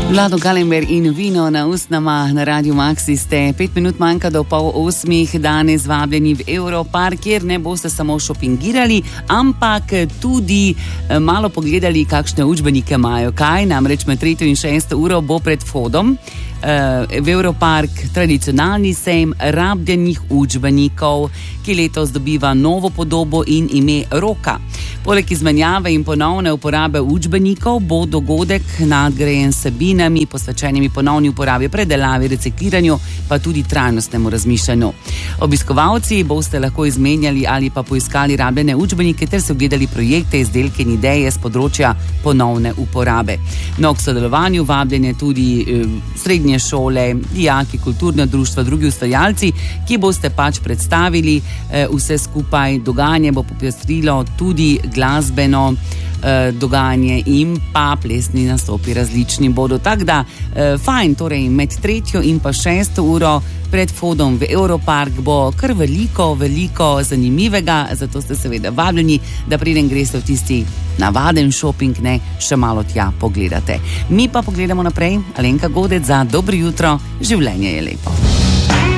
Vlado Galember in Vino na ustnama na Radiu Maxi ste 5 minut manjka do 7:30 danes vabljeni v Europark, kjer ne boste samo šopingirali, ampak tudi malo pogledali, kakšne učbenike imajo. Kaj? Namreč med 3. in 6. uro bo pred vhodom v Europark tradicionalni sejem rabljenih učbenikov, ki letos dobiva novo podobo in ime Roka. Poleg izmenjave in ponovne uporabe učbenikov bo dogodek nadgrajen vsebinami, posvečenimi ponovni uporabi, predelavi, recikliranju, pa tudi trajnostnemu razmišljanju. Obiskovalci boste lahko izmenjali ali pa poiskali rabljene učbenike ter se ogledali projekte, izdelke in ideje z področja ponovne uporabe. No, k sodelovanju vabljene tudi srednje šole, dijaki, kulturna društva, drugi ustvarjalci, ki boste pač predstavili vse skupaj. Dogajanje bo popestrilo tudi glasbeno dogajanje in pa plesni nastopi različni bodo. Tako da fajn, torej med 3. in pa 6. uro pred vhodom v Europark bo kar veliko zanimivega, zato ste seveda vabljeni, da preden greste v tisti navaden šoping, ne, še malo tja pogledate. Mi pa pogledamo naprej. Alenka Godec za Dobro jutro, življenje je lepo.